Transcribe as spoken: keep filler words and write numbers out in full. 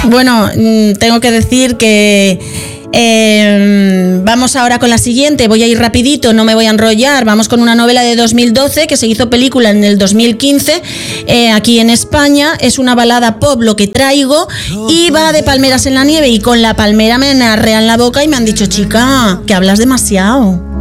Bueno, tengo que decir que Eh, vamos ahora con la siguiente, voy a ir rapidito, no me voy a enrollar. Vamos con una novela de dos mil doce que se hizo película en el dos mil quince eh, aquí en España. Es una balada pop lo que traigo y va de palmeras en la nieve, y con la palmera me arrean la boca y me han dicho: chica, que hablas demasiado.